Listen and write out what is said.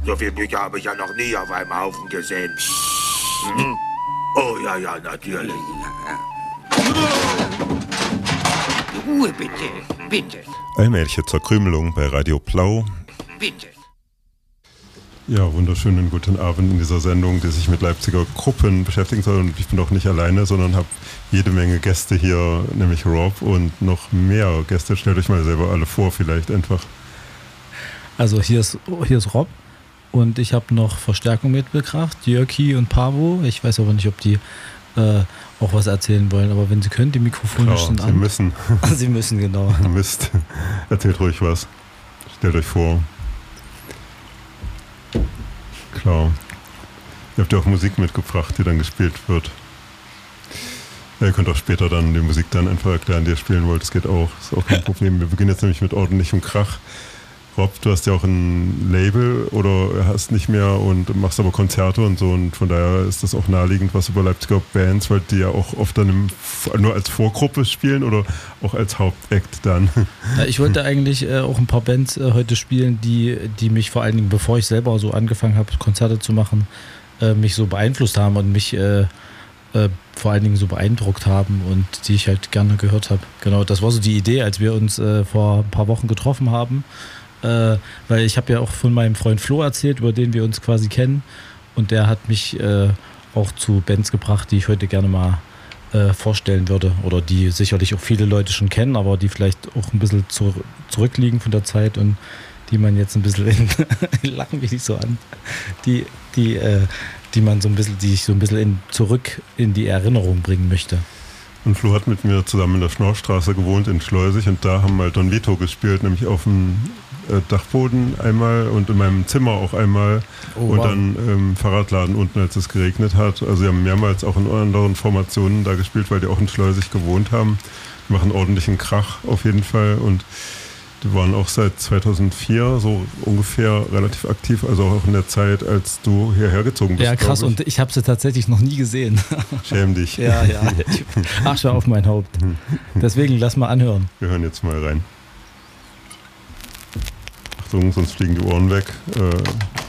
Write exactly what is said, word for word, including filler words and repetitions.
So viel Bücher habe ich ja noch nie auf einem Haufen gesehen. Hm? Oh ja, ja, natürlich. Ruhe bitte, bitte. Allmähliche Zerkrümelung bei Radio Plau. Bitte. Ja, wunderschönen guten Abend in dieser Sendung, die sich mit Leipziger Gruppen beschäftigen soll. Und ich bin auch nicht alleine, sondern habe jede Menge Gäste hier, nämlich Rob und noch mehr Gäste. Stellt euch mal selber alle vor, vielleicht einfach. Also hier ist, hier ist Rob und ich habe noch Verstärkung mitgebracht, Jörki und Pavo. Ich weiß aber nicht, ob die äh, auch was erzählen wollen, aber wenn sie können, die Mikrofone Klar, stehen sie an. Sie müssen. Sie müssen, genau. Mist. Erzählt ruhig was. Stellt euch vor. Klar. Ihr habt ja auch Musik mitgebracht, die dann gespielt wird. Ja, ihr könnt auch später dann die Musik dann einfach erklären, die ihr spielen wollt. Das geht auch. Das ist auch kein Problem. Wir beginnen jetzt nämlich mit ordentlichem Krach. Rob, du hast ja auch ein Label oder hast nicht mehr und machst aber Konzerte und so, und von daher ist das auch naheliegend, was über Leipziger Bands, weil die ja auch oft dann im, nur als Vorgruppe spielen oder auch als Hauptakt dann. Ja, ich wollte eigentlich äh, auch ein paar Bands äh, heute spielen, die, die mich vor allen Dingen, bevor ich selber so angefangen habe, Konzerte zu machen, äh, mich so beeinflusst haben und mich äh, äh, vor allen Dingen so beeindruckt haben und die ich halt gerne gehört habe. Genau, das war so die Idee, als wir uns äh, vor ein paar Wochen getroffen haben. Äh, weil ich habe ja auch von meinem Freund Flo erzählt, über den wir uns quasi kennen, und der hat mich äh, auch zu Bands gebracht, die ich heute gerne mal äh, vorstellen würde oder die sicherlich auch viele Leute schon kennen, aber die vielleicht auch ein bisschen zu, zurückliegen von der Zeit und die man jetzt ein bisschen in lachen mich nicht so an, die, die, äh, die man so ein bisschen, die ich so ein bisschen in, zurück in die Erinnerung bringen möchte. Und Flo hat mit mir zusammen in der Schnorrstraße gewohnt in Schleusig, und da haben wir Don Vito gespielt, nämlich auf dem äh, Dachboden einmal und in meinem Zimmer auch einmal. Oh, und wow. Dann im ähm, Fahrradladen unten, als es geregnet hat. Also sie haben mehrmals auch in anderen Formationen da gespielt, weil die auch in Schleusig gewohnt haben. Die machen ordentlichen Krach auf jeden Fall, und die waren auch seit zweitausendvier so ungefähr relativ aktiv, also auch in der Zeit, als du hierher gezogen bist. Ja, krass, ich. Und ich habe sie tatsächlich noch nie gesehen. Schäm dich. Ja, ja. Asche auf mein Haupt. Deswegen lass mal anhören. Wir hören jetzt mal rein. Achtung, sonst fliegen die Ohren weg. Äh